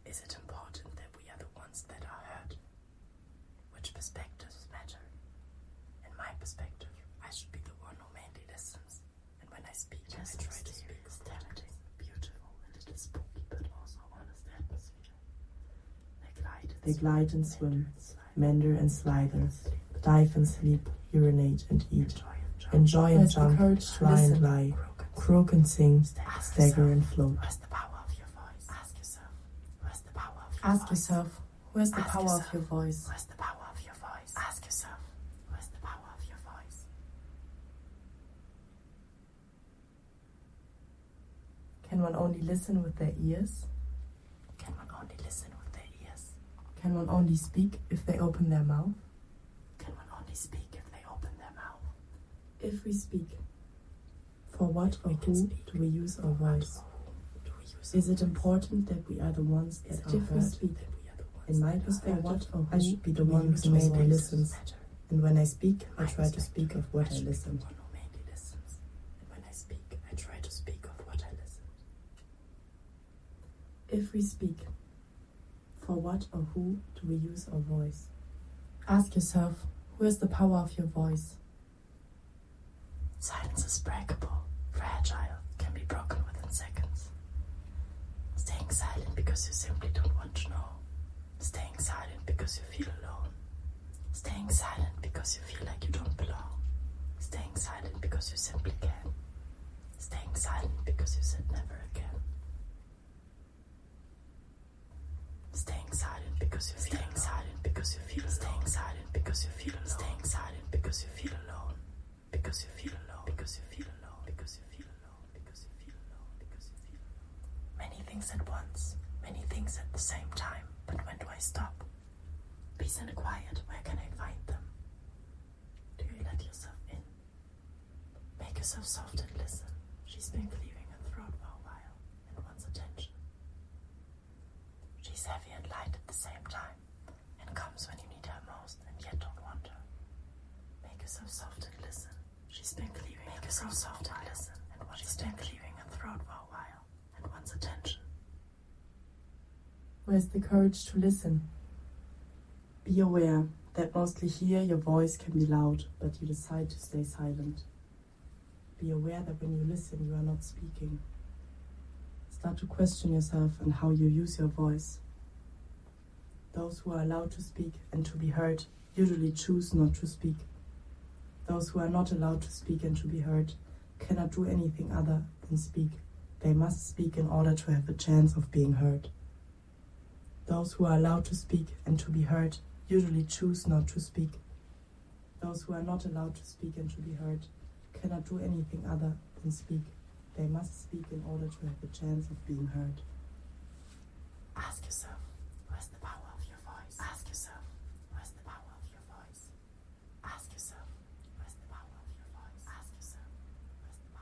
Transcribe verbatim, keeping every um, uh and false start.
Is it important that we are the ones that are heard? Which perspectives matter? In my perspective, I should be the one who mainly listens. And when I speak, I try to speak of tempting, beautiful, and it is spooky, but also honest atmosphere. They glide, They glide and swim, meander and slither, dive and sleep, urinate and eat, enjoy and jump, fly and lie, croak and sing, stagger and float. Where's the power of your voice? Ask yourself. Where's the power of your Ask voice? yourself, where's the Ask power yourself. of your voice? Where's the power of your voice? Ask yourself. Where's the power of your voice? Can one only listen with their ears? Can one only listen with their ears? Can one only speak if they open their mouth? Can one only speak if they open their mouth? If we speak, For what or who do we use our voice? Do we use Is it important that we are the ones Is that it are if we heard? speak, that we are the ones In my that are perspective, what or I who should be the do we one use who our mainly voice? listens, matter? and when I speak, I My try to perspective, speak of what I should be listen. the one who mainly listens. And when I speak, I try to speak of what I listen. if we speak, For what or who do we use our voice? ask yourself, where's the power of your voice? Silence is breakable, fragile, can be broken within seconds. Staying silent because you simply don't want to know. Staying silent because you feel alone. Staying silent because you feel like you don't belong. Staying silent because you simply can. Staying silent because you said never again. Staying silent because you staying silent because you feel staying silent because you feel alone. Staying silent because you feel alone. Because you feel alone. Because you feel alone. Because you feel alone. Because you feel alone. Because you feel alone. Many things at once. Many things at the same time. But when do I stop? Peace and quiet. Where can I find them? Do you let yourself in? Make yourself soft and listen. She's been clearing her throat for a while and wants attention. She's heavy and light at the same time, and comes when you need her most and yet don't want her. Make yourself soft and listen. She's been clearing Make her yourself soft and listen, and wants She's been clearing her throat for a while and wants attention. Where's the courage to listen? Be aware that mostly here your voice can be loud, but you decide to stay silent. Be aware that when you listen, you are not speaking. Start to question yourself and how you use your voice. Those who are allowed to speak and to be heard usually choose not to speak. Those who are not allowed to speak and to be heard cannot do anything other than speak. They must speak in order to have a chance of being heard. Those who are allowed to speak and to be heard usually choose not to speak. Those who are not allowed to speak and to be heard cannot do anything other than speak. They must speak in order to have a chance of being heard. Ask yourself,